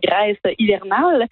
sécheresse hivernale.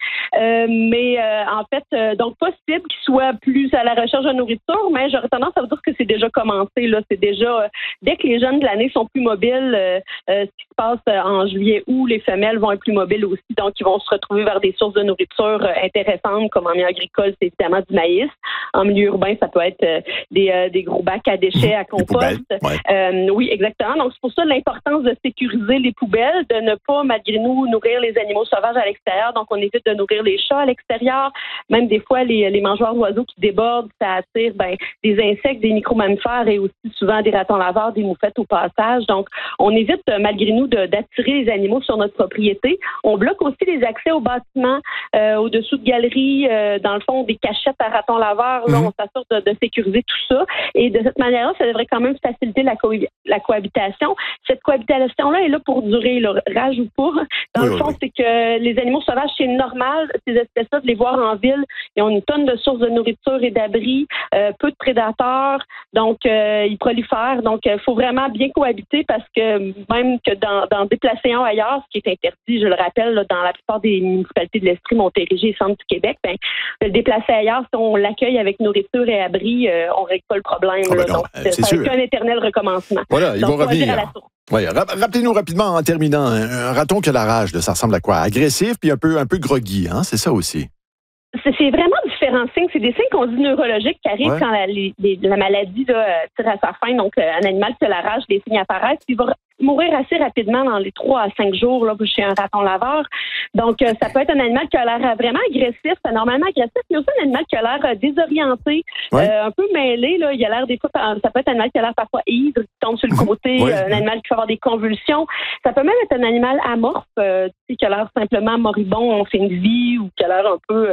Mais en fait, donc possible qu'ils soient plus à la recherche de nourriture, mais j'aurais tendance à vous dire que c'est déjà commencé. Là, c'est déjà dès que les jeunes de l'année sont plus mobiles, ce qui se passe en juillet, août, les femelles vont être plus mobiles aussi, donc ils vont se retrouver vers des sources de nourriture intéressantes, comme en milieu agricole, c'est évidemment du maïs. En milieu urbain, ça peut être des gros bacs à déchets, à compost. Oui, exactement. Donc, c'est pour ça l'importance de sécuriser les poubelles, de ne pas, malgré nous, nourrir les animaux sauvages à l'extérieur. Donc, on évite de nourrir les chats à l'extérieur. Même des fois, les mangeurs d'oiseaux qui débordent, ça attire des insectes, des micro-mammifères et aussi souvent des ratons laveurs, des moufettes au passage. Donc, on évite, malgré nous, d'attirer les animaux sur notre propriété. On bloque aussi les accès aux bâtiments, au-dessous de galeries, dans le fond, des cachettes à ratons laveurs. Là, on s'assure de sécuriser tout ça. Et de cette manière-là, ça devrait quand même faciliter la cohabitation. Cette cohabitation-là est là pour durer, là, rage ou pas. Dans le fond, c'est que les animaux sauvages, c'est normal, ces espèces-là, de les voir en ville. Ils ont une tonne de sources de nourriture et d'abris, peu de prédateurs, donc ils prolifèrent. Donc, il faut vraiment bien cohabiter parce que même que dans déplacer un ailleurs, ce qui est interdit, je le rappelle, là, dans la plupart des municipalités de l'Estrie, Montérégie et Centre du Québec, le déplacer ailleurs, si on l'accueille avec nourriture et abri, on ne règle pas le problème. Donc, ça va être un éternel recommencement. Voilà, ils vont revenir. Ouais, rappelez-nous rapidement en terminant, un raton qui a la rage, ça ressemble à quoi? Agressif puis un peu groggy, hein? C'est ça aussi. C'est vraiment différents signes. C'est des signes qu'on dit neurologiques qui arrivent quand la maladie tire à sa fin. Donc, un animal qui a la rage, les signes apparaissent. Il va mourir assez rapidement dans les 3 à 5 jours là, chez un raton laveur. Donc, ça peut être un animal qui a l'air vraiment agressif, normalement agressif, mais aussi un animal qui a l'air désorienté, un peu mêlé. Là. Il a l'air des fois, ça peut être un animal qui a l'air parfois ivre, qui tombe sur le côté, un animal qui peut avoir des convulsions. Ça peut même être un animal amorphe, qui a l'air simplement moribond, on fait une vie, ou qui a l'air un peu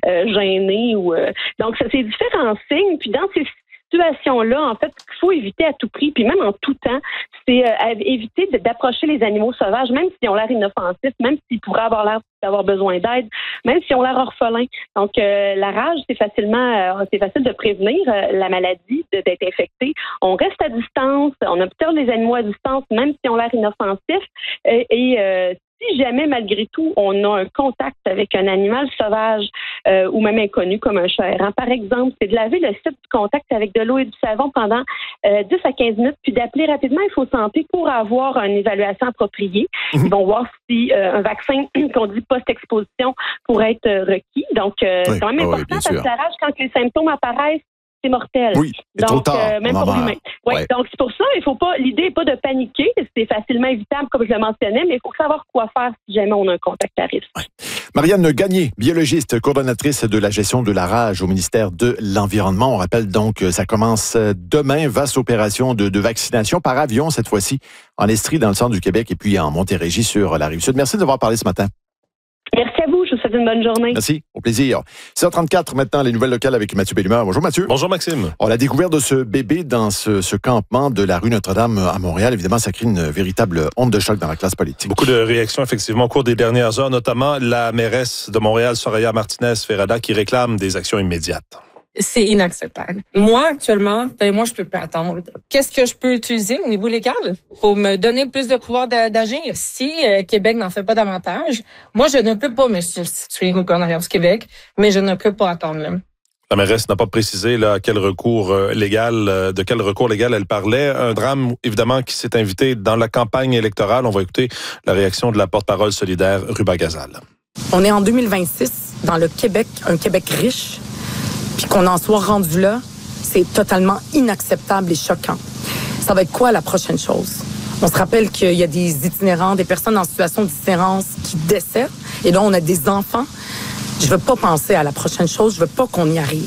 gêné. Donc, ça, c'est différents signes. Puis dans ces situation-là, en fait, ce qu'il faut éviter à tout prix, puis même en tout temps, c'est éviter d'approcher les animaux sauvages, même s'ils ont l'air inoffensifs, même s'ils pourraient avoir l'air d'avoir besoin d'aide, même s'ils ont l'air orphelins. Donc, la rage, c'est facile de prévenir la maladie, d'être infecté. On reste à distance, on observe les animaux à distance, même s'ils ont l'air inoffensifs, si jamais, malgré tout, on a un contact avec un animal sauvage ou même inconnu comme un chat errant, par exemple, c'est de laver le site du contact avec de l'eau et du savon pendant 10 à 15 minutes, puis d'appeler rapidement Info Santé pour avoir une évaluation appropriée. Ils vont voir si un vaccin qu'on dit post-exposition pourrait être requis. Donc, c'est quand même important parce que la rage, quand les symptômes apparaissent, c'est mortel. Oui, donc, trop tard, même pour l'humain. Donc, c'est pour ça, l'idée n'est pas de paniquer, c'est facilement évitable, comme je le mentionnais, mais il faut savoir quoi faire si jamais on a un contact à risque. Marianne Gagné, biologiste, coordonnatrice de la gestion de la rage au ministère de l'Environnement. On rappelle donc que ça commence demain, vaste opération de vaccination par avion, cette fois-ci, en Estrie, dans le centre du Québec, et puis en Montérégie, sur la Rive-Sud. Merci d'avoir parlé ce matin. Merci à vous, je vous souhaite une bonne journée. Merci, au plaisir. 6h34 maintenant, les nouvelles locales avec Mathieu Bellemare. Bonjour Mathieu. Bonjour Maxime. La découverte de ce bébé dans ce campement de la rue Notre-Dame à Montréal, évidemment, ça crée une véritable onde de choc dans la classe politique. Beaucoup de réactions, effectivement, au cours des dernières heures, notamment la mairesse de Montréal, Soraya Martinez-Ferrada, qui réclame des actions immédiates. C'est inacceptable. Moi, actuellement, je peux pas attendre. Qu'est-ce que je peux utiliser au niveau légal pour me donner plus de pouvoir d'agir? Si Québec n'en fait pas davantage, moi, je ne peux pas me substituer au gouvernement du Québec, mais je ne peux pas attendre. Là. La mairesse n'a pas précisé de quel recours légal elle parlait. Un drame, évidemment, qui s'est invité dans la campagne électorale. On va écouter la réaction de la porte-parole solidaire, Ruba Gazal. On est en 2026, dans le Québec, un Québec riche, puis qu'on en soit rendu là, c'est totalement inacceptable et choquant. Ça va être quoi la prochaine chose? On se rappelle qu'il y a des itinérants, des personnes en situation d'itinérance qui décèdent, et là, on a des enfants. Je veux pas penser à la prochaine chose, je veux pas qu'on y arrive.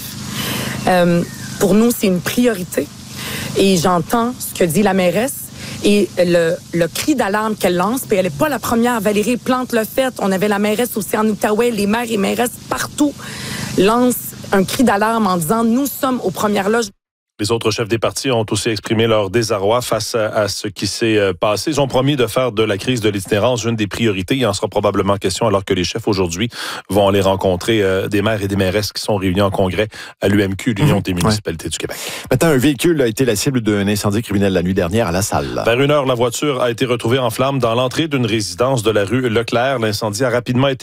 Pour nous, c'est une priorité, et j'entends ce que dit la mairesse, et le cri d'alarme qu'elle lance, puis elle n'est pas la première, Valérie Plante l'a fait, on avait la mairesse aussi en Outaouais, les maires et mairesses partout lancent un cri d'alarme en disant « Nous sommes aux premières loges ». Les autres chefs des partis ont aussi exprimé leur désarroi face à ce qui s'est passé. Ils ont promis de faire de la crise de l'itinérance une des priorités. Il en sera probablement question alors que les chefs aujourd'hui vont aller rencontrer des maires et des mairesses qui sont réunis en congrès à l'UMQ, l'Union des municipalités du Québec. Maintenant, un véhicule a été la cible d'un incendie criminel la nuit dernière à La Salle. Vers 1h, la voiture a été retrouvée en flammes dans l'entrée d'une résidence de la rue Leclerc. L'incendie a rapidement été